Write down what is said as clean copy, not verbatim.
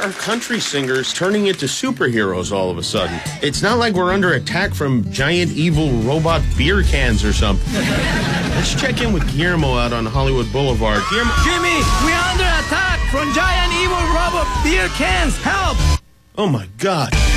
of country singers turning into superheroes all of a sudden. It's not like we're under attack from giant evil robot beer cans or something. Let's check in with Guillermo out on Hollywood Boulevard. Guillermo. Jimmy, we're under attack from giant evil robot beer cans. Help! Oh my God.